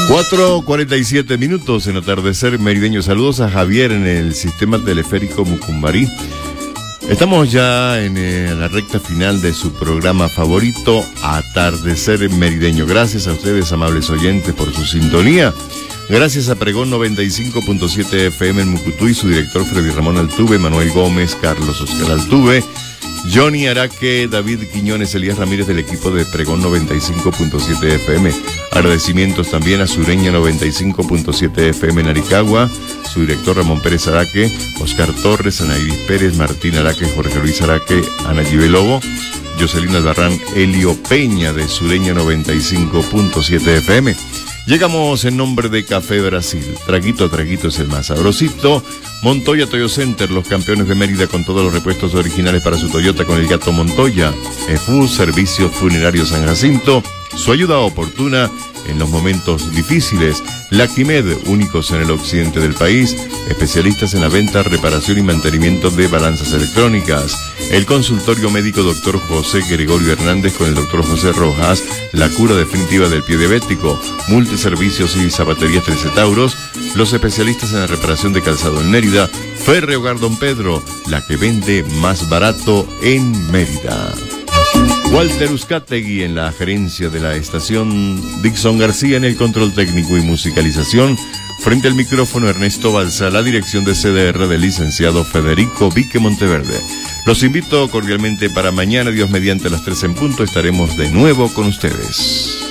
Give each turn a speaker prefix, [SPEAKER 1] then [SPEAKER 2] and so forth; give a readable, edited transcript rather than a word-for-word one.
[SPEAKER 1] 4:47 en atardecer merideño. Saludos a Javier en el sistema teleférico Mucumbarí. Estamos ya en la recta final de su programa favorito, Atardecer Merideño. Gracias a ustedes, amables oyentes, por su sintonía. Gracias a Pregón 95.7 FM en Mucutuy, su director Freddy Ramón Altuve, Manuel Gómez, Carlos Oscar Altuve, Johnny Araque, David Quiñones, Elías Ramírez del equipo de Pregón 95.7 FM. Agradecimientos también a Sureña 95.7 FM en Aricagua, su director Ramón Pérez Araque, Oscar Torres, Anairis Pérez, Martín Araque, Jorge Luis Araque, Ana Gibe Lobo, Jocelyn Albarrán, Elio Peña de Sureña 95.7 FM. Llegamos en nombre de Café Brasil. Traguito a traguito es el más sabrosito. Montoya Toyo Center, los campeones de Mérida con todos los repuestos originales para su Toyota con el gato Montoya. EFU, Servicios Funerarios San Jacinto. Su ayuda oportuna en los momentos difíciles. Lactimed, únicos en el occidente del país, especialistas en la venta, reparación y mantenimiento de balanzas electrónicas. El consultorio médico Dr. José Gregorio Hernández con el Dr. José Rojas, la cura definitiva del pie diabético, multiservicios y zapaterías 13 Tauros, los especialistas en la reparación de calzado en Mérida, Ferre Hogar Don Pedro, la que vende más barato en Mérida. Walter Uzcategui en la gerencia de la estación, Dixon García en el control técnico y musicalización, frente al micrófono Ernesto Balsa, la dirección de CDR del licenciado Federico Vique Monteverde. Los invito cordialmente para mañana, Dios mediante, a las 3 en punto, estaremos de nuevo con ustedes.